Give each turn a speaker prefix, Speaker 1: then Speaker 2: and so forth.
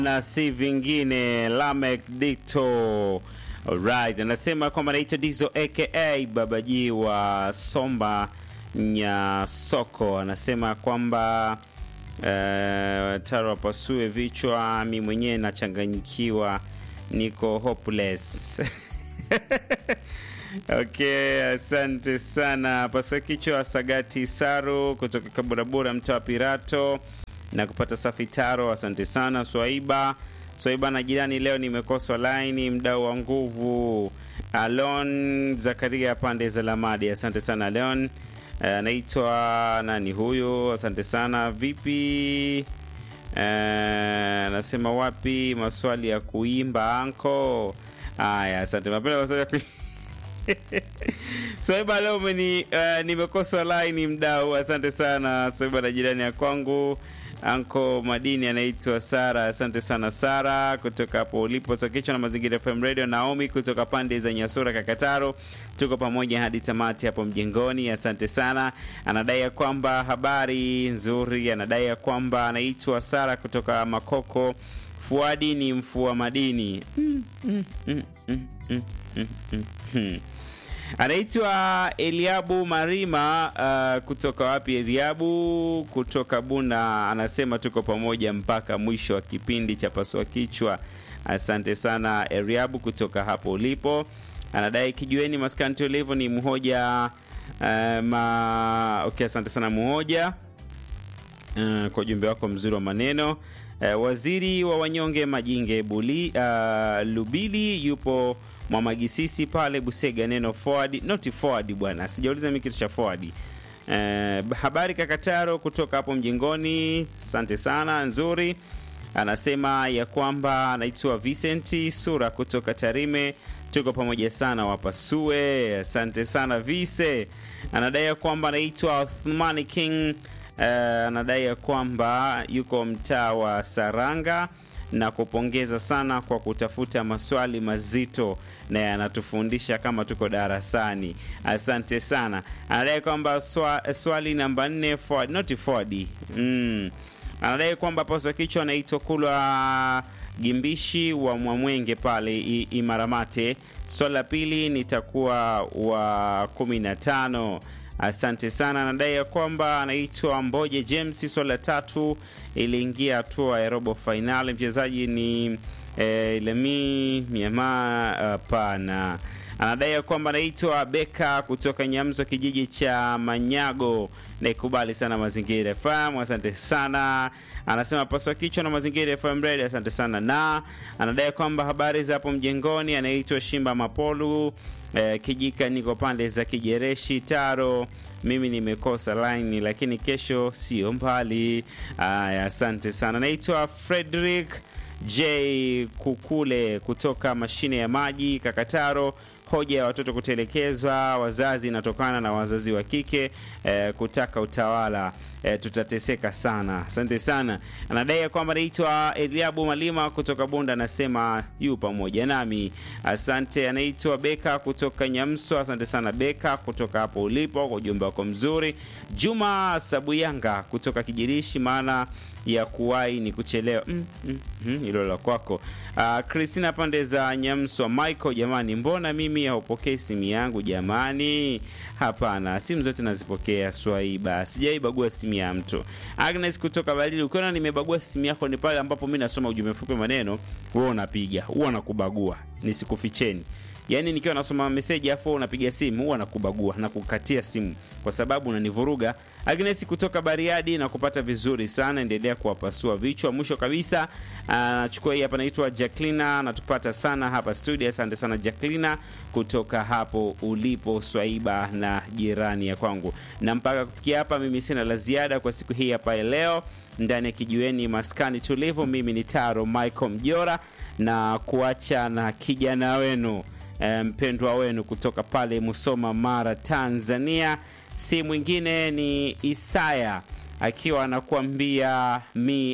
Speaker 1: na si vingine Lamek Dicto. Alright, anasema kwamba anaitwa Dizo aka Babaji wa Somba Nyasoko. Anasema kwamba Taro pasue vichwa, mimi mwenyewe nachanganyikiwa, niko hopeless. Okay, asante sana. Pasua kichwa Sagati Saru kutoka Kaburabura mtaa wa Pirato na kupata safi Taro, asante sana. Swaiba na jirani, leo nimekosa line, mdau wa nguvu. Alon Zakaria pande za Lamadi, asante sana Leon. Naitwa nani huyo, asante sana. Vipi? Nasema wapi maswali ya kuimba anko? Haya, asante. Mapenda maswali ya kuimba. Swaiba leo nimekosa line mdau, asante sana. Swaiba na jirani ya kwangu Anko Madini anaitwa Sara, asante sana Sara kutoka hapo ulipo. Sokicho na Mazingira FM Radio. Naomi kutoka pande za Nyasura Kakataro, tuko pamoja hadi tamati hapo mjengoni, asante sana. Anadai kwamba habari nzuri, anadai kwamba anaitwa Sara kutoka Makoko. Fuadi ni mfua madini. Anaitwa Eliabu Marima kutoka wapi Eliabu? Kutoka Bunda. Anasema tuko pamoja mpaka mwisho wa kipindi cha Pasua Kichwa. Asante sana Eliabu kutoka hapo ulipo. Anadai kijueni maskani tulivu ni mhoja okay, asante sana mhoja kwa ujumbe wako mzuri wa maneno. Waziri wa wanyonge Majinge Lubili yupo Mwamagisisi pale Busega, neno forward, not forward bwana. Sijauliza mimi kitu cha forward. Habari Kakataro kutoka hapo mjengoni, asante sana nzuri. Anasema ya kwamba anaitwa Vincent Sura kutoka Tarime, tuko pamoja sana wapasue, asante sana Vise. Anadai kwamba anaitwa Uthmani King, anadai kwamba yuko mtaa wa Saranga na kupongeza sana kwa kutafuta maswali mazito na yanatufundisha kama tuko darasani, asante sana. Anadai kwamba swali namba 4 forward, not forward. Anadai kwamba Pasua Kichwa anaitwa Kulwa Gimbishi wa Mwamwenge pale Imaramate. Swali la pili nitakuwa wa 15. Asante sana. Anadai kwamba anaitwa Mboje James. Swali la 3 iliingia hatua ya robo final. Mchezaji ni Lemi Miama pana. Anadai kwamba anaitwa Beka kutoka Nyamzo kijiji cha Manyago. Naikubali sana Mazingira FM, asante sana. Anasema Pasua Kichwa na Mazingira FM Radio, asante sana. Na anadai kwamba habari za hapo mjengoni, anaitwa Shimba Mapolu Kijika, niko pande za Kijereshi Taro. Mimi nimekosa line lakini kesho sio mbali. Asante sana. Anaitwa Frederick J Kukule kutoka mashine ya maji Kakataro. Hoja ya watoto kutelekezwa wazazi inatokana na wazazi wa kike kutaka utawala. Tutateseka sana. Asante sana. Anadai kwamba anaitwa Eliabu Malima kutoka Bunda, anasema yu pamoja nami, asante. Anaitwa Beka kutoka Nyamso, asante sana Beka kutoka hapo ulipo kwa ujumbe wako mzuri. Juma Sabuyanga kutoka Kijirishi, maana ya kuwai ni kuchelewa. Hilo la kwako. Christina pande za Nyamso. Michael, jamani mbona mimi haupokei simu yangu jamani? Hapana, simu zote nazipokea Swaiba, sijaibagua simu ya mtu. Agnes kutoka Balili, ukiona nimebagua simu yako ni pale ambapo mimi nasoma ujumbe mfupi maneno, wewe unapiga, huwa nakubagua, nisikuficheni. Yaani nikiwa nasoma message afu unapiga simu, huwa nakubagua na kukatia simu kwa sababu unanivuruga. Agnes kutoka Bariadi na kupata vizuri sana, endelea kuwapasua vichwa. Mwisho kabisa nachukua hii hapa, naitwa Jacqueline, natupata sana hapa studio, asante sana Jacqueline kutoka hapo ulipo Swaiba na jirani ya kwangu. Na mpaka kufikia hapa mimi sina la ziada kwa siku hii hapa leo ndani ya kijiweni maskani tulivu. Mimi ni Taro Michael Mjora na kuacha na kijana wenu mpendwa wenu kutoka pale Musoma Mara Tanzania, si mwingine ni Isaya akiwa anakuambia mi